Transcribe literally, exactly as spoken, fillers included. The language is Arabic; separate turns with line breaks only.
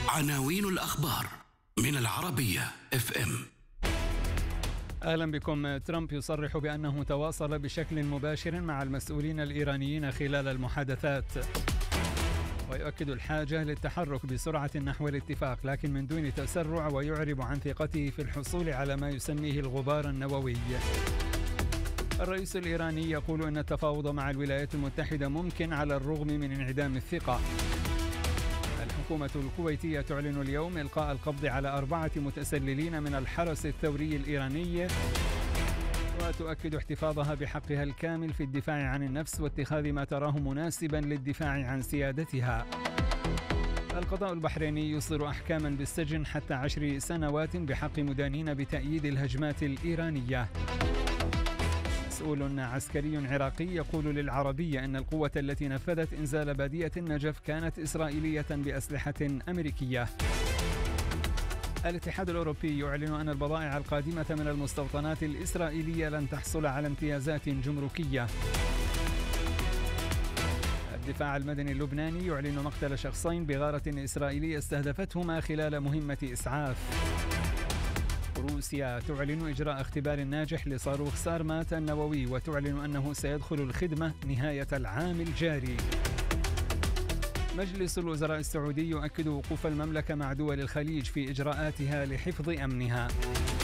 عناوين الأخبار من العربية اف ام.
أهلا بكم. ترامب يصرح بأنه تواصل بشكل مباشر مع المسؤولين الإيرانيين خلال المحادثات، ويؤكد الحاجة للتحرك بسرعة نحو الاتفاق لكن من دون تسرع، ويعرب عن ثقته في الحصول على ما يسميه الغبار النووي. الرئيس الإيراني يقول أن التفاوض مع الولايات المتحدة ممكن على الرغم من انعدام الثقة. الحكومة الكويتية تعلن اليوم إلقاء القبض على أربعة متسللين من الحرس الثوري الإيراني، وتؤكد احتفاظها بحقها الكامل في الدفاع عن النفس واتخاذ ما تراه مناسبا للدفاع عن سيادتها. القضاء البحريني يصدر أحكاما بالسجن حتى عشر سنوات بحق مدانين بتأييد الهجمات الإيرانية. مسؤول عسكري عراقي يقول للعربية أن القوة التي نفذت إنزال بادية النجف كانت إسرائيلية بأسلحة أمريكية. الاتحاد الأوروبي يعلن أن البضائع القادمة من المستوطنات الإسرائيلية لن تحصل على امتيازات جمركية. الدفاع المدني اللبناني يعلن مقتل شخصين بغارة إسرائيلية استهدفتهما خلال مهمة إسعاف. روسيا تعلن إجراء اختبار ناجح لصاروخ سارمات النووي، وتعلن أنه سيدخل الخدمة نهاية العام الجاري. مجلس الوزراء السعودي يؤكد وقوف المملكة مع دول الخليج في إجراءاتها لحفظ أمنها.